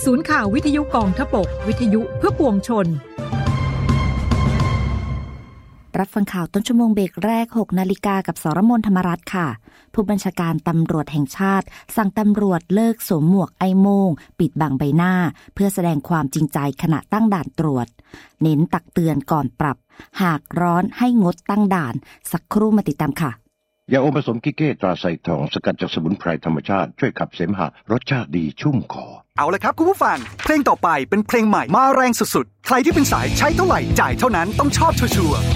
ศูนย์ข่าววิทยุกองทพบกวิทยุเพื่อปวงชนรับฟังข่าวต้นชั่วโมงเบรกแรก 6 นาฬิกากับสรมน ธรรมรัตน์ค่ะผู้บัญชาการตำรวจแห่งชาติสั่งตำรวจเลิกสวมหมวกไอ้โม่งปิดบังใบหน้าเพื่อแสดงความจริงใจขณะตั้งด่านตรวจเน้นตักเตือนก่อนปรับหากร้อนให้งดตั้งด่านสักครู่มาติดตามค่ะยาอมผสมกิเก้ตราไซทองสกัดจากสมุนไพรธรรมชาติช่วยขับเสมหะรสชาติดีชุ่มคอเอาละครับคุณผู้ฟังเพลงต่อไปเป็นเพลงใหม่มาแรงสุดๆใครที่เป็นสายใช้เท่าไหร่จ่ายเท่านั้นต้องชอบชัวร์